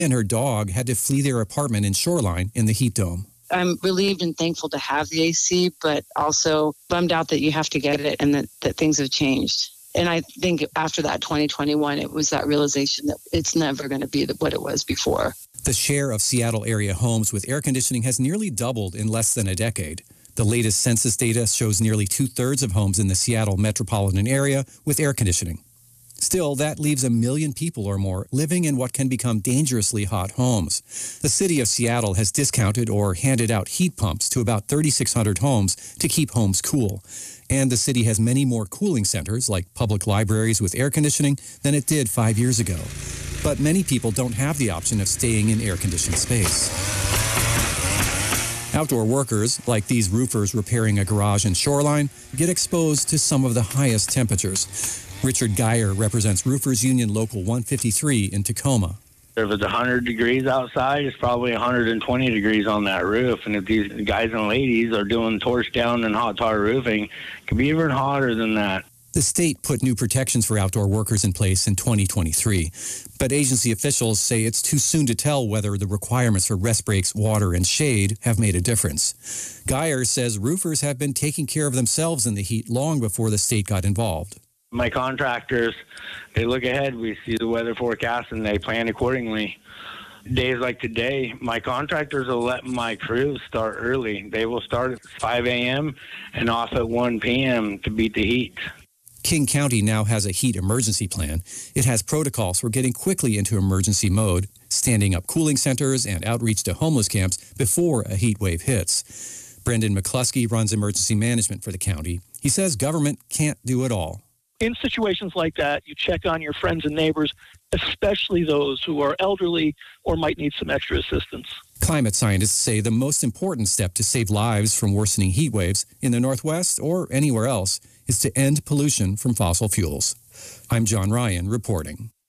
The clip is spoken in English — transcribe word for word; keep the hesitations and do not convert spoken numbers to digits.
and her dog had to flee their apartment in Shoreline in the heat dome. I'm relieved and thankful to have the A C, but also bummed out that you have to get it and that, that things have changed. And I think after that twenty twenty-one, it was that realization that it's never going to be what it was before. The share of Seattle area homes with air conditioning has nearly doubled in less than a decade. The latest census data shows nearly two-thirds of homes in the Seattle metropolitan area with air conditioning. Still, that leaves a million people or more living in what can become dangerously hot homes. The city of Seattle has discounted or handed out heat pumps to about thirty-six hundred homes to keep homes cool. And the city has many more cooling centers, like public libraries with air conditioning, than it did five years ago. But many people don't have the option of staying in air-conditioned space. Outdoor workers, like these roofers repairing a garage in Shoreline, get exposed to some of the highest temperatures. Richard Geyer represents Roofers Union Local one fifty-three in Tacoma. If it's one hundred degrees outside, it's probably one hundred twenty degrees on that roof. And if these guys and ladies are doing torch down and hot tar roofing, it can be even hotter than that. The state put new protections for outdoor workers in place in twenty twenty-three. But agency officials say it's too soon to tell whether the requirements for rest breaks, water, and shade have made a difference. Geyer says roofers have been taking care of themselves in the heat long before the state got involved. My contractors, they look ahead. We see the weather forecast and they plan accordingly. Days like today, my contractors will let my crews start early. They will start at five a.m. and off at one p.m. to beat the heat. King County now has a heat emergency plan. It has protocols for getting quickly into emergency mode, standing up cooling centers and outreach to homeless camps before a heat wave hits. Brendan McCluskey runs emergency management for the county. He says government can't do it all. In situations like that, you check on your friends and neighbors, especially those who are elderly or might need some extra assistance. Climate scientists say the most important step to save lives from worsening heat waves in the Northwest or anywhere else is to end pollution from fossil fuels. I'm John Ryan reporting.